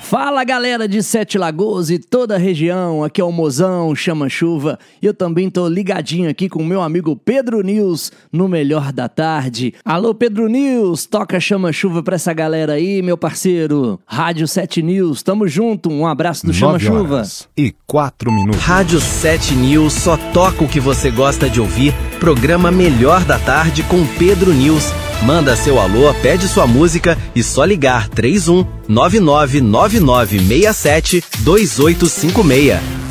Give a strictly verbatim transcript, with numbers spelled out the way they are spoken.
Fala galera de Sete Lagoas e toda a região, aqui é o Mozão, Chama Chuva, e eu também tô ligadinho aqui com o meu amigo Pedro News no Melhor da Tarde. Alô Pedro News, toca Chama Chuva pra essa galera aí, meu parceiro. Rádio Sete News, tamo junto, um abraço do Chama Chuva. E quatro minutos. Rádio Sete News só toca o que você gosta de ouvir, programa Melhor da Tarde com Pedro News. Manda seu alô, pede sua música e só ligar três um nove nove nove nove seis sete dois oito cinco seis.